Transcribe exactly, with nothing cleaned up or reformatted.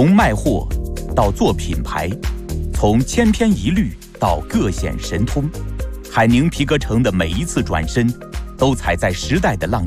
从卖货到做品牌，从千篇一律到各显神通，海宁皮革城的每一次转身，都踩在时代的浪